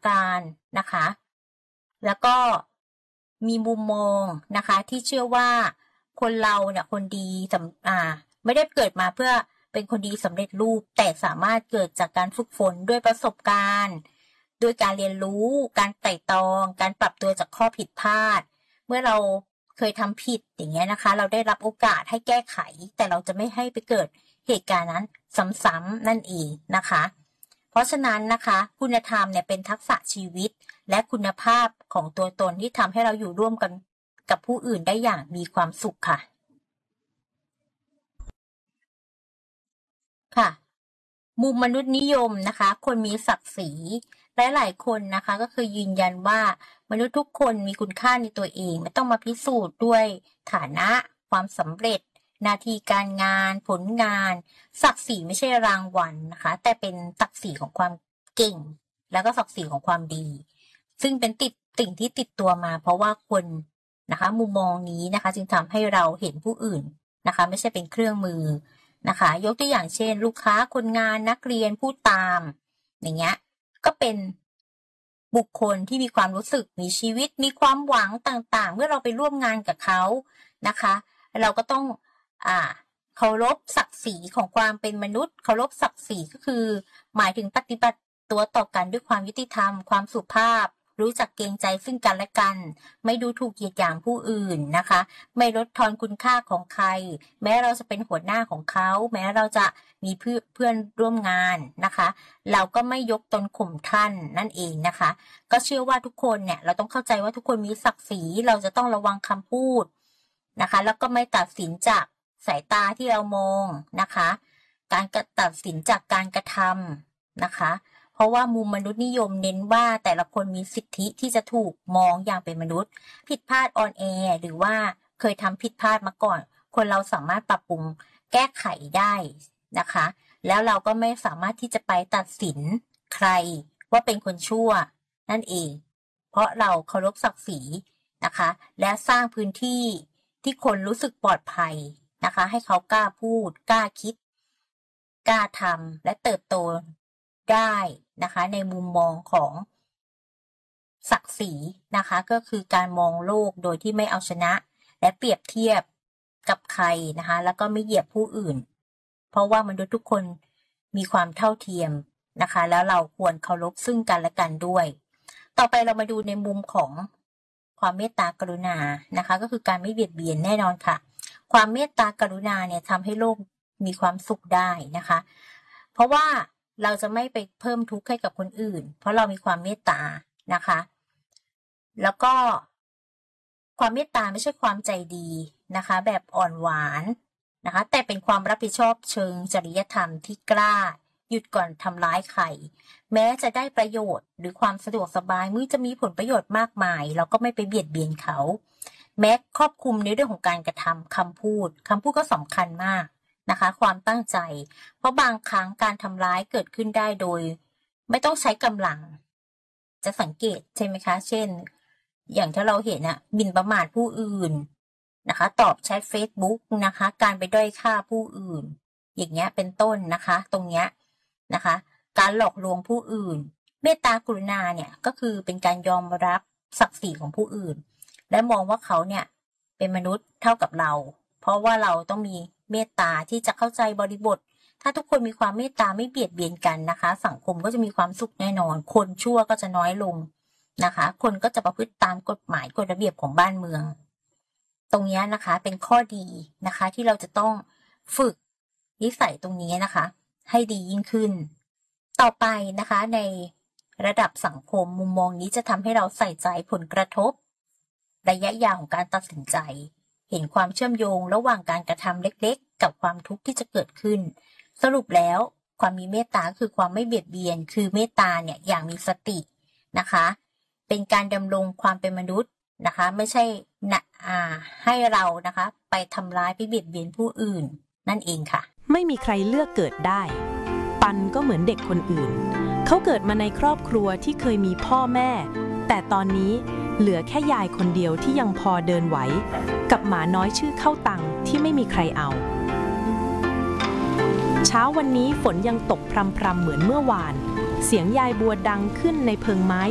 การณ์นะคะแล้วก็มีมุมมองนะคะที่เชื่อว่าคนเราเนี่ยคนดีไม่ได้เกิดมาเพื่อเป็นคนดีสำเร็จรูปแต่สามารถเกิดจากการฝึกฝนด้วยประสบการณ์ด้วยการเรียนรู้การไต่ตรองการปรับตัวจากข้อผิดพลาดเมื่อเราเคยทำผิดอย่างเงี้ยนะคะเราได้รับโอกาสให้แก้ไขแต่เราจะไม่ให้ไปเกิดเหตุการณ์นั้นซ้ำๆนั่นเองนะคะเพราะฉะนั้นนะคะคุณธรรมเนี่ยเป็นทักษะชีวิตและคุณภาพของตัวตนที่ทำให้เราอยู่ร่วมกันกับผู้อื่นได้อย่างมีความสุขค่ะค่ะมุมมนุษยนิยมนะคะคนมีศักดิ์ศรีและหลายคนนะคะก็คือยืนยันว่ามนุษย์ทุกคนมีคุณค่าในตัวเองไม่ต้องมาพิสูจน์ด้วยฐานะความสำเร็จหน้าที่การงานผลงานศักดิ์ศรีไม่ใช่รางวัลนะคะแต่เป็นศักดิ์ศรีของความเก่งแล้วก็ศักดิ์ศรีของความดีซึ่งเป็นสิ่งที่ติดตัวมาเพราะว่าคนนะคะมุมมองนี้นะคะจึงทำให้เราเห็นผู้อื่นนะคะไม่ใช่เป็นเครื่องมือนะคะยกตัวอย่างเช่นลูกค้าคนงานนักเรียนผู้ตามอย่างเงี้ยก็เป็นบุคคลที่มีความรู้สึกมีชีวิตมีความหวังต่างๆเมื่อเราไปร่วมงานกับเขานะคะเราก็ต้องเคารพศักดิ์ศรีของความเป็นมนุษย์เคารพศักดิ์ศรีก็คือหมายถึงปฏิบัติตัวต่อกันด้วยความยุติธรรมความสุภาพรู้จักเกรงใจซึ่งกันและกันไม่ดูถูกเหยียดหยามผู้อื่นนะคะไม่ลดทอนคุณค่าของใครแม้เราจะเป็นหัวหน้าของเขาแม้เราจะมีเพื่อนร่วมงานนะคะเราก็ไม่ยกตนข่มท่านนั่นเองนะคะก็เชื่อว่าทุกคนเนี่ยเราต้องเข้าใจว่าทุกคนมีศักดิ์ศรีเราจะต้องระวังคำพูดนะคะแล้วก็ไม่ตัดสินจากสายตาที่เรามองนะคะการตัดสินจากการกระทำนะคะเพราะว่ามุมมนุษยนิยมเน้นว่าแต่ละคนมีสิทธิที่จะถูกมองอย่างเป็นมนุษย์ผิดพลาดออนแอร์หรือว่าเคยทำผิดพลาดมาก่อนคนเราสามารถปรับปรุงแก้ไขได้นะคะแล้วเราก็ไม่สามารถที่จะไปตัดสินใครว่าเป็นคนชั่วนั่นเองเพราะเราเคารพศักดิ์ศรีนะคะและสร้างพื้นที่ที่คนรู้สึกปลอดภัยนะคะให้เขากล้าพูดกล้าคิดกล้าทำและเติบโตได้นะคะในมุมมองของศักดิ์ศรีนะคะก็คือการมองโลกโดยที่ไม่เอาชนะและเปรียบเทียบกับใครนะคะแล้วก็ไม่เหยียบผู้อื่นเพราะว่ามนุษย์ทุกคนมีความเท่าเทียมนะคะแล้วเราควรเคารพซึ่งกันและกันด้วยต่อไปเรามาดูในมุมของความเมตตากรุณานะคะก็คือการไม่เบียดเบียนแน่นอนค่ะความเมตตากรุณาเนี่ยทำให้โลกมีความสุขได้นะคะเพราะว่าเราจะไม่ไปเพิ่มทุกข์ให้กับคนอื่นเพราะเรามีความเมตตานะคะแล้วก็ความเมตตาไม่ใช่ความใจดีนะคะแบบอ่อนหวานนะคะแต่เป็นความรับผิดชอบเชิงจริยธรรมที่กล้าหยุดก่อนทำร้ายใครแม้จะได้ประโยชน์หรือความสะดวกสบายจะมีผลประโยชน์มากมายเราก็ไม่ไปเบียดเบียนเขาแม้ครอบคลุมในเรื่องของการกระทำคำพูดก็สำคัญมากนะคะความตั้งใจเพราะบางครั้งการทำร้ายเกิดขึ้นได้โดยไม่ต้องใช้กำลังจะสังเกตใช่ไหมคะเช่นอย่างที่เราเห็นหมิ่นประมาทผู้อื่นนะคะตอบแชท Facebook นะคะการไปด้อยค่าผู้อื่นอย่างเงี้ยเป็นต้นนะคะตรงเนี้ยนะคะการหลอกลวงผู้อื่นเมตตากรุณาเนี่ยก็คือเป็นการยอมรับศักดิ์ศรีของผู้อื่นและมองว่าเขาเนี่ยเป็นมนุษย์เท่ากับเราเพราะว่าเราต้องมีเมตตาที่จะเข้าใจบริบทถ้าทุกคนมีความเมตตาไม่เบียดเบียนกันนะคะสังคมก็จะมีความสุขแน่นอนคนชั่วก็จะน้อยลงนะคะคนก็จะประพฤติตามกฎหมายกฎระเบียบของบ้านเมืองตรงนี้นะคะเป็นข้อดีนะคะที่เราจะต้องฝึกนิสัยตรงนี้นะคะให้ดียิ่งขึ้นต่อไปนะคะในระดับสังคมมุมมองนี้จะทำให้เราใส่ใจผลกระทบระยะยาวของการตัดสินใจเห็นความเชื่อมโยงระหว่างการกระทำเล็กๆกับความทุกข์ที่จะเกิดขึ้นสรุปแล้วความมีเมตตาคือความไม่เบียดเบียนคือเมตตาเนี่ยอย่างมีสตินะคะเป็นการดำรงความเป็นมนุษย์นะคะไม่ใช่ให้เรานะคะไปทำร้ายไปเบียดเบียนผู้อื่นนั่นเองค่ะไม่มีใครเลือกเกิดได้ปันก็เหมือนเด็กคนอื่นเขาเกิดมาในครอบครัวที่เคยมีพ่อแม่แต่ตอนนี้เหลือแค่ยายคนเดียวที่ยังพอเดินไหวกับหมาน้อยชื่อเข้าตังที่ไม่มีใครเอาเช้าวันนี้ฝนยังตกพรำๆเหมือนเมื่อวานเสียงยายบัวดังขึ้นในเพิงไม้